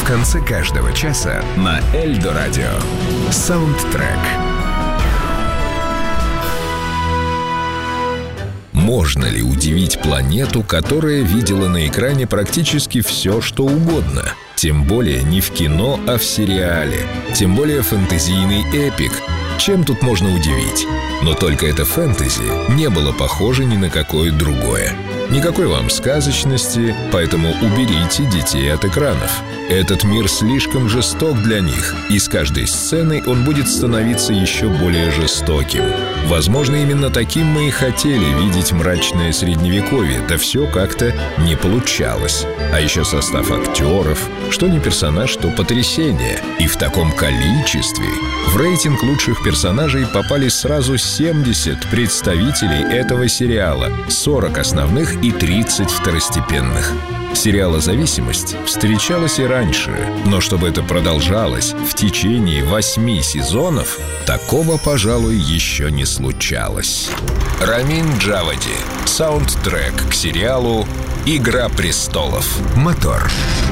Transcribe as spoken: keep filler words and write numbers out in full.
конце каждого часа на Эльдо Радио. Саундтрек. Можно ли удивить планету, которая видела на экране практически все, что угодно? Тем более не в кино, а в сериале. Тем более фэнтезийный эпик. Чем тут можно удивить? Но только это фэнтези не было похоже ни на какое другое. Никакой вам сказочности, поэтому уберите детей от экранов. Этот мир слишком жесток для них, и с каждой сценой он будет становиться еще более жестоким. Возможно, именно таким мы и хотели видеть мрачное средневековье, да все как-то не получалось. А еще состав актеров, что не персонаж, то потрясение. И в таком количестве. В рейтинг лучших персонажей попали сразу семьдесят представителей этого сериала, сорок основных и тридцать второстепенных. Сериалозависимость встречалась и раньше, но чтобы это продолжалось в течение восьми сезонов, такого, пожалуй, еще не случалось. Рамин Джавади. Саундтрек к сериалу «Игра престолов». Мотор.